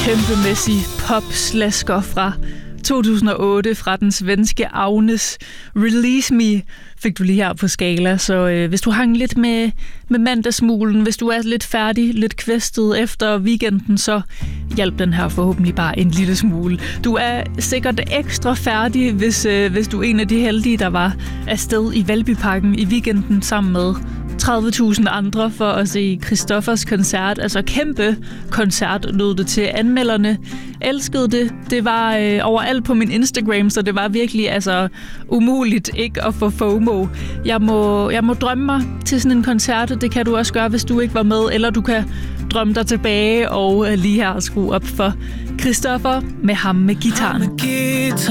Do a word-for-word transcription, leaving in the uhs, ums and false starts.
kæmpemæssig pop-slasker fra to tusind og otte fra den svenske Agnes. Release Me fik du lige her på Skala, så øh, hvis du hang lidt med, med mandagsmulen, hvis du er lidt færdig, lidt kvæstet efter weekenden, så hjælp den her forhåbentlig bare en lille smule. Du er sikkert ekstra færdig, hvis, øh, hvis du er en af de heldige, der var afsted i Valbyparken i weekenden sammen med tredive tusind andre for at se Christoffers koncert. Altså kæmpe koncert lød det til. Anmelderne elskede det. Det var øh, overalt på min Instagram, så det var virkelig altså umuligt ikke at få FOMO. Jeg må, jeg må drømme mig til sådan en koncert. Det kan du også gøre, hvis du ikke var med, eller du kan drømme dig tilbage og øh, lige her skrue op for Christoffer med ham med gitaren.